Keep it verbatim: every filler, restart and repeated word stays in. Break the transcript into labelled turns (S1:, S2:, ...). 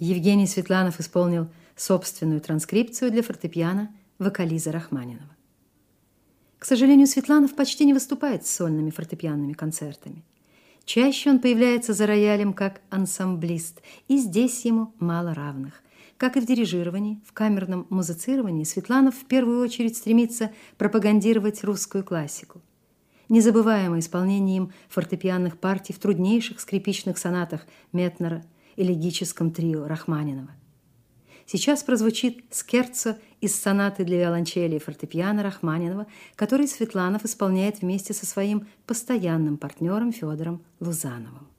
S1: Евгений Светланов исполнил собственную транскрипцию для фортепиано вокализа Рахманинова. К сожалению, Светланов почти не выступает с сольными фортепианными концертами. Чаще он появляется за роялем как ансамблист, и здесь ему мало равных. Как и в дирижировании, в камерном музицировании Светланов в первую очередь стремится пропагандировать русскую классику. Незабываемо исполнение им фортепианных партий в труднейших скрипичных сонатах Метнера, элегическом трио Рахманинова. Сейчас прозвучит скерцо из сонаты для виолончели и фортепиано Рахманинова, который Светланов исполняет вместе со своим постоянным партнером Федором Лузановым.